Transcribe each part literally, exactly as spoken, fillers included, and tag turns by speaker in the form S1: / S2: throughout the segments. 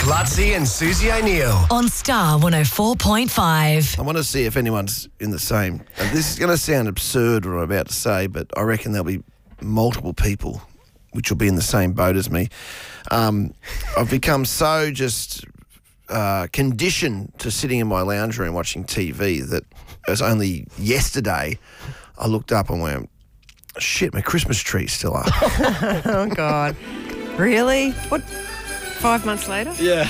S1: Lutzi and Susie O'Neill.
S2: On Star one oh four point five.
S3: I want to see if anyone's in the same. And this is going to sound absurd what I'm about to say, but I reckon there'll be multiple people which will be in the same boat as me. Um, I've become so just uh, conditioned to sitting in my lounge room watching T V that it was only yesterday I looked up and went, shit, my Christmas tree's still up.
S4: Oh, God. Really? What, five months later?
S5: Yeah.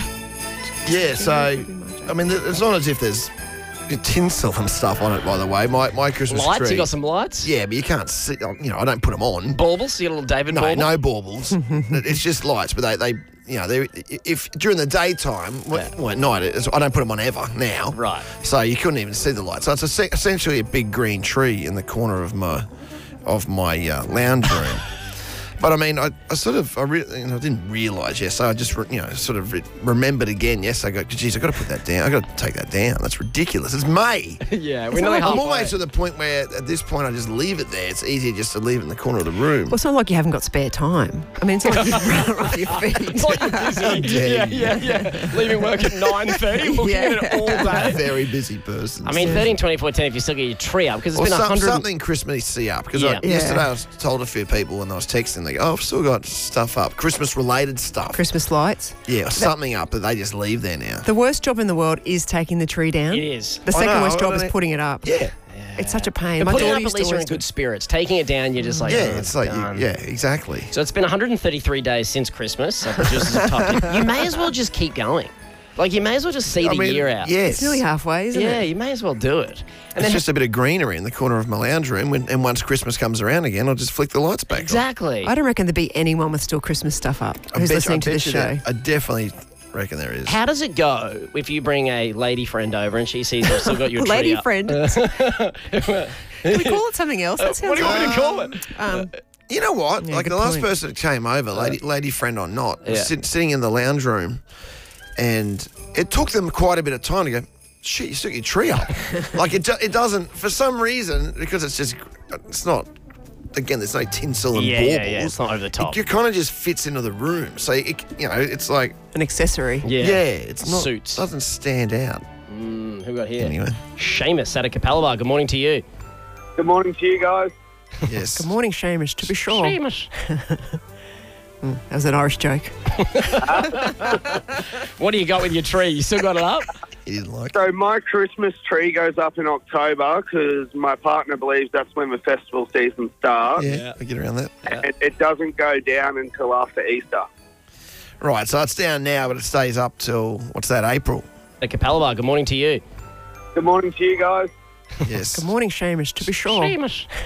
S3: Yeah, so, I mean, it's not as if there's tinsel and stuff on it, by the way. My my Christmas
S5: Lights?
S3: tree.
S5: You got some lights?
S3: Yeah, but you can't see, you know, I don't put them on.
S5: Baubles? You got a little David
S3: No,
S5: bauble?
S3: no baubles. It's just lights, but they, they you know, they if during the daytime, well,
S5: Yeah.
S3: well, at night, it's, I don't put them on ever now.
S5: Right.
S3: So you couldn't even see the lights. So it's a, essentially a big green tree in the corner of my of my uh, lounge room. But I mean, I, I sort of, I, re- you know, I didn't realise, yes, I just, re- you know, sort of re- remembered again, yes, I go, geez, I've got to put that down. I've got to take that down. That's ridiculous. It's May.
S5: Yeah, we're nearly
S3: I'm
S5: halfway.
S3: always to the point where at this point I just leave it there. It's easier just to leave it in the corner of the room.
S4: Well, it's not like you haven't got spare time. I mean, it's not like you've run off your feet.
S5: It's like you're busy. Yeah, yeah, yeah. Leaving work at nine thirty, looking
S4: Yeah.
S5: at it all
S3: I'm a
S5: day.
S3: very busy person.
S5: I mean, thirteen, twenty-four, ten, if you still get your tree up, because it's
S3: or
S5: been a
S3: some,
S5: hundred.
S3: something Christmassy up. Because
S5: Yeah.
S3: I, yesterday
S4: Yeah.
S3: I was told a few people when I was texting, they go, oh, I've still got stuff up, Christmas-related stuff.
S4: Christmas lights.
S3: Yeah, or something up that they just leave there now.
S4: The worst job in the world is taking the tree down.
S5: It is.
S4: The
S3: I
S4: second
S3: know,
S4: worst
S3: I
S4: job
S3: don't
S4: is
S3: know.
S4: putting it up.
S3: Yeah.
S4: It's such a pain.
S5: But
S4: My
S5: putting it
S4: daughter
S5: up, at
S4: used to
S5: least you're in
S4: always do
S5: good spirits. Taking it down, you're just like,
S3: Yeah,
S5: oh,
S3: it's like, you,
S5: done.
S3: yeah, exactly.
S5: So it's been one hundred thirty-three days since Christmas. So producers have typed in. You may as well just keep going. Like, you may as well just see
S3: I
S5: the
S3: mean,
S5: year out.
S3: Yes.
S4: It's nearly halfway, isn't
S5: Yeah,
S4: it?
S5: you may as well do it. And
S3: It's
S5: then
S3: just a bit of greenery in the corner of my lounge room, when, and once Christmas comes around again, I'll just flick the lights back on.
S5: exactly.
S4: I don't reckon there'd be anyone with still Christmas stuff up
S3: I
S4: who's
S3: bet-
S4: listening
S3: I
S4: to
S3: bet
S4: this
S3: you
S4: show.
S3: there- I definitely reckon there is.
S5: How does it go if you bring a lady friend over and she sees you've still got your tree
S4: Lady
S5: up?
S4: friend. Can we call it something else? That sounds
S5: What do you want me to
S4: like-
S5: call it?
S4: Um,
S3: You know what?
S4: Yeah,
S3: like
S4: good
S3: the last
S4: point.
S3: person that came over, lady, lady friend or not, was
S5: Yeah.
S3: sit, sitting in the lounge room, and it took them quite a bit of time to go, shit, you still got your tree up. Like it, do- it doesn't, for some reason, because it's just, it's not, again, there's no tinsel and
S5: Yeah,
S3: baubles.
S5: yeah, yeah, it's not over the top.
S3: It, kind of just fits into the room. So, it, you know, it's like,
S4: an accessory.
S5: Yeah.
S3: yeah, it's not,
S5: Suits.
S3: doesn't stand out.
S5: Mm, who we got here?
S3: Anyway,
S5: Seamus at a Capella Bar. Good morning to you.
S6: Good morning to you guys.
S3: yes.
S4: Good morning, Seamus, to be sure.
S5: Seamus.
S4: That was an Irish joke.
S5: What do you got with your tree? You still got it up?
S3: He didn't like it.
S6: So my Christmas tree goes up in October because my partner believes that's when the festival season starts.
S3: Yeah,
S5: Yeah.
S3: I get around that.
S6: It, it doesn't go down until after Easter.
S3: Right, so it's down now, but it stays up till, what's that, April?
S5: At a Capella Bar. Good morning to you.
S6: Good morning to you guys.
S3: Yes.
S4: Good morning, Seamus, to be sure.
S5: Seamus.